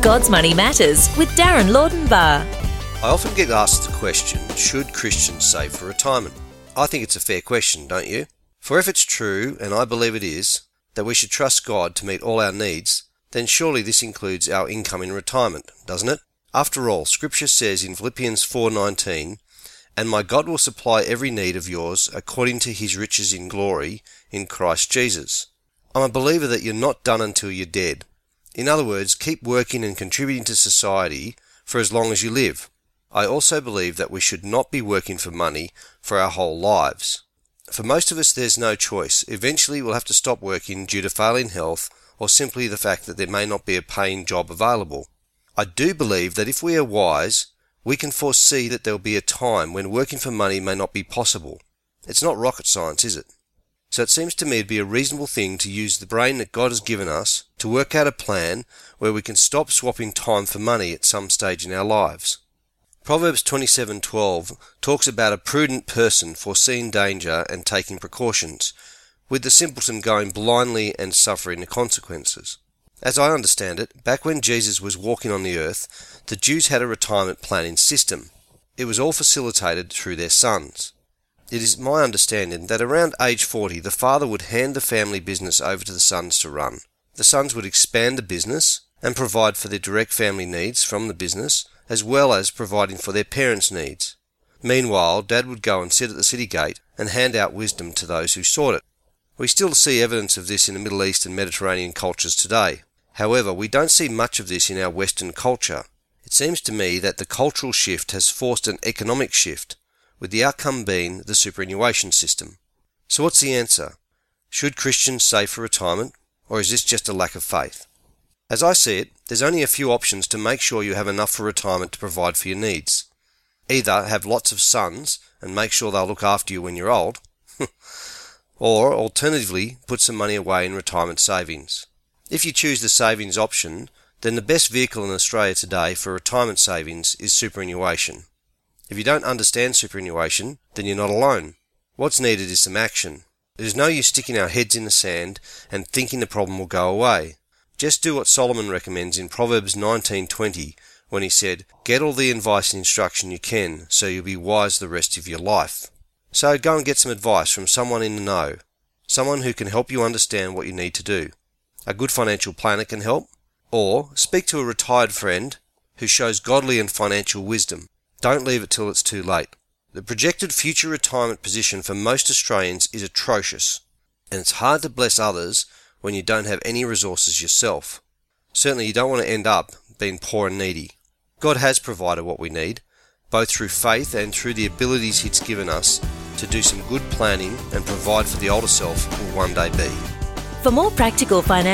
God's Money Matters with Darren Laudenbar. I often get asked the question, should Christians save for retirement? I think it's a fair question, don't you? For if it's true, and I believe it is, that we should trust God to meet all our needs, then surely this includes our income in retirement, doesn't it? After all, Scripture says in Philippians 4:19, "And my God will supply every need of yours according to his riches in glory in Christ Jesus." I'm a believer that you're not done until you're dead. In other words, keep working and contributing to society for as long as you live. I also believe that we should not be working for money for our whole lives. For most of us, there's no choice. Eventually, we'll have to stop working due to failing health or simply the fact that there may not be a paying job available. I do believe that if we are wise, we can foresee that there will be a time when working for money may not be possible. It's not rocket science, is it? So it seems to me to be a reasonable thing to use the brain that God has given us to work out a plan where we can stop swapping time for money at some stage in our lives. Proverbs 27:12 talks about a prudent person foreseeing danger and taking precautions, with the simpleton going blindly and suffering the consequences. As I understand it, back when Jesus was walking on the earth, the Jews had a retirement planning system. It was all facilitated through their sons. It is my understanding that around age 40, the father would hand the family business over to the sons to run. The sons would expand the business and provide for their direct family needs from the business, as well as providing for their parents' needs. Meanwhile, Dad would go and sit at the city gate and hand out wisdom to those who sought it. We still see evidence of this in the Middle East and Mediterranean cultures today. However, we don't see much of this in our Western culture. It seems to me that the cultural shift has forced an economic shift, with the outcome being the superannuation system. So what's the answer? Should Christians save for retirement, or is this just a lack of faith? As I see it, there's only a few options to make sure you have enough for retirement to provide for your needs. Either have lots of sons and make sure they'll look after you when you're old, or alternatively put some money away in retirement savings. If you choose the savings option, then the best vehicle in Australia today for retirement savings is superannuation. If you don't understand superannuation, then you're not alone. What's needed is some action. It is no use sticking our heads in the sand and thinking the problem will go away. Just do what Solomon recommends in Proverbs 19:20 when he said, "Get all the advice and instruction you can, so you'll be wise the rest of your life." So go and get some advice from someone in the know, someone who can help you understand what you need to do. A good financial planner can help, or speak to a retired friend who shows godly and financial wisdom. Don't leave it till it's too late. The projected future retirement position for most Australians is atrocious, and it's hard to bless others when you don't have any resources yourself. Certainly you don't want to end up being poor and needy. God has provided what we need, both through faith and through the abilities He's given us to do some good planning and provide for the older self will one day be. For more practical financial